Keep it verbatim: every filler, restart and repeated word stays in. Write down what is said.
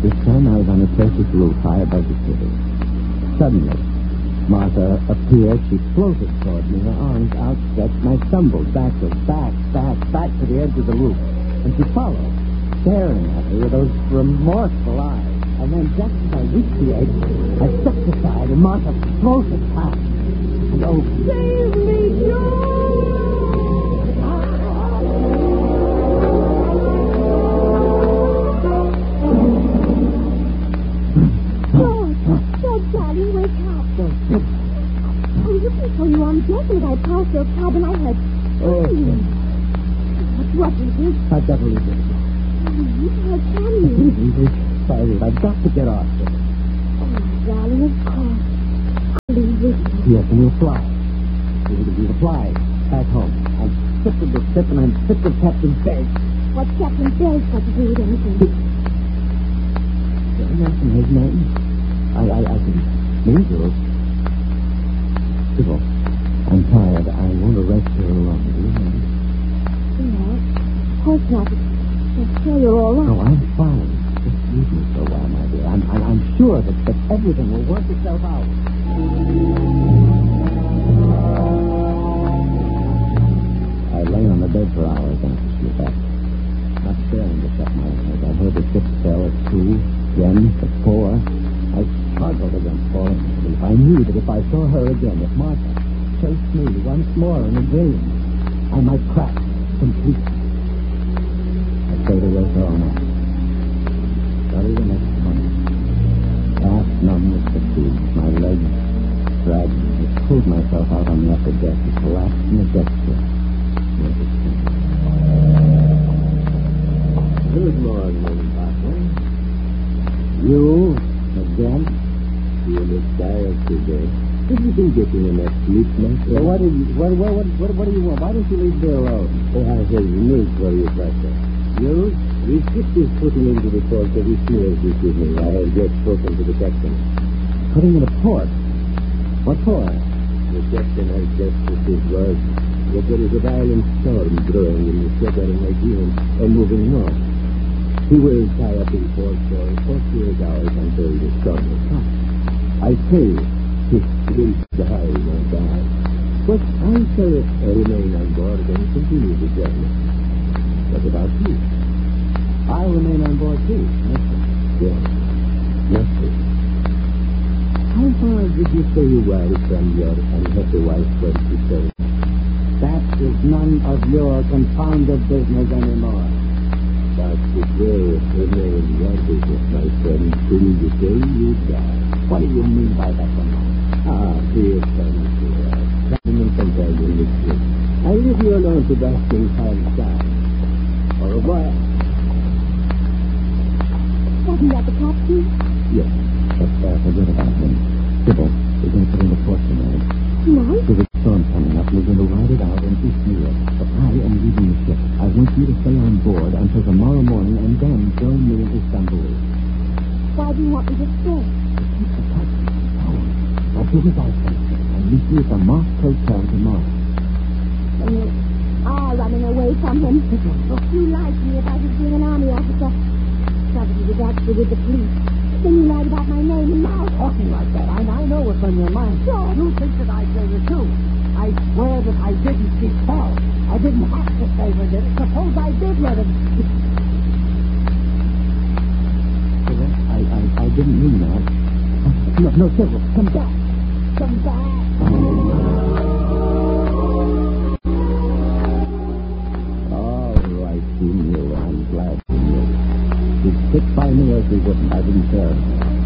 This time I was on a Turkish roof high above the city. Suddenly, Martha appeared. She floated toward me, her arms outstretched, and I stumbled backwards, back, back, back to the edge of the roof. And she followed, staring at me with those remorseful eyes. And then just as I reached the edge, I stepped aside, and Martha floated past. And oh, save me, George! Charlie, wake up. Oh, you before you on deck and I passed your cabin, I heard screaming. What, what is it? I devil is it? How can you? Sorry, I've got to get off there. Oh, darling, of course. I'll leave with you. Yes, and you'll fly. You'll, you'll fly back home. I'm sick of the ship and I'm sick of Captain Begg. What's Captain Begg got to do with anything? Did you mention his name? I, I, I can mean to it. Sybil, I'm tired. I want to rest here alone. Do you mind? No, of course not. I'm sure you're all right. No, I'm fine. Just leave me for a while, my dear. I'm, I'm, I'm sure that, that everything will work itself out. I lay on the bed for hours after she left, not daring to shut my eyes. I heard the ship sail at two, then at four. I struggled against falling asleep. I knew that if I saw her again, if Martha chased me once more in a dream, I might crack completely. I stayed awake all night. Early the next morning, half numb with fatigue, my legs dragged me. I pulled myself out on the upper deck and collapsed in the deck chair. Good morning, Papa. You... Again? You look tired today. Did you been getting enough sleep, Master? So what, did you, what, what, what, what do you want? Why don't you leave me alone? Oh, I have news for you, Doctor. News? The ship is putting into the port of Ismail this evening. I have just spoken to the captain. Putting into port? What for? The captain has just received word that there is a violent storm brewing in the southern Aegean and moving north. He will tie up in port for forty-eight hours until the storm will pass. I say his sleep die won't die. But I shall remain on board and continue the journey. What about you? I'll remain on board too, Mister Yes, Mister How far did you say you were from your unhappy wife when she said, that is none of your confounded business anymore. But it will remain your business, my friend, till the day you die. What do you mean by that, one? Ah, dear friend, dear. Come and compare you with you. I leave you alone to bask in hard sky. Au revoir. Wasn't that the captain? Yes, but uh, forget about him. Sybil, we're going to put in the port tonight. Tonight? There's a storm coming up. We're going to ride it out in East New York. But I am leaving the ship. I want you to stay on board until tomorrow morning and then join me in Istanbul. Why do you want me to stay? Keep the captain from town. I'll do as I say. I'll meet you at the Moss Hotel tomorrow. And you are running away from him. You like me if I was being an army officer. Probably was actually with the police. Then you lied about my name and now... Talking like that, I, I know what's on your mind. Sure. You think that I gave it too. I swear that I didn't keep Paul. I didn't have to say we did it. Suppose I did let him... I, I, I didn't mean that. No, no, Sybil, come back. Come back. All right, you knew. I'm glad you knew. You'd stick by me as you wouldn't. I didn't care.